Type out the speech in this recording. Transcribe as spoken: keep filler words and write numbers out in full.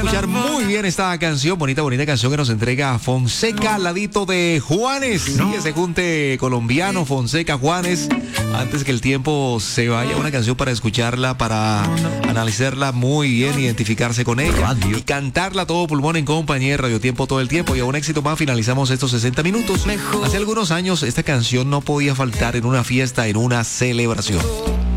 escuchar muy bien esta canción, bonita, bonita canción que nos entrega Fonseca al ladito de Juanes. Sí, ese junte colombiano, Fonseca, Juanes. Antes que el tiempo se vaya, una canción para escucharla, para analizarla muy bien, identificarse con ella y cantarla a todo pulmón en compañía de Radio Tiempo todo el tiempo. Y a un éxito más finalizamos estos sesenta minutos. Hace algunos años esta canción no podía faltar en una fiesta, en una celebración.